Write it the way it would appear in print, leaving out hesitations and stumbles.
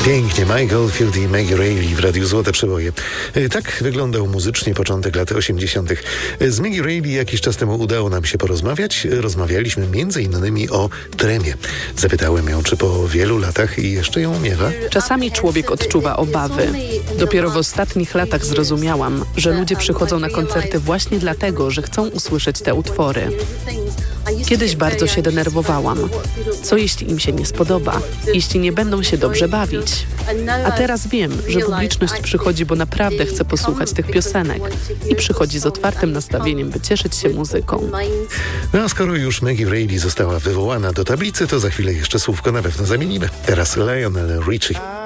Pięknie, Mike Oldfield i Maggie Reilly w Radiu Złote Przeboje. Tak wyglądał muzycznie początek lat 80. Z Maggie Reilly jakiś czas temu udało nam się porozmawiać. Rozmawialiśmy m.in. o tremie. Zapytałem ją, czy po wielu latach jeszcze ją miewa. Czasami człowiek odczuwa obawy. Dopiero w ostatnich latach zrozumiałam, że ludzie przychodzą na koncerty właśnie dlatego, że chcą usłyszeć te utwory. Kiedyś bardzo się denerwowałam. Co jeśli im się nie spodoba? Jeśli nie będą się dobrze bawić? A teraz wiem, że publiczność przychodzi, bo naprawdę chce posłuchać tych piosenek i przychodzi z otwartym nastawieniem, by cieszyć się muzyką. No a skoro już Maggie Reilly została wywołana do tablicy, to za chwilę jeszcze słówko na pewno zamienimy. Teraz Lionel Richie.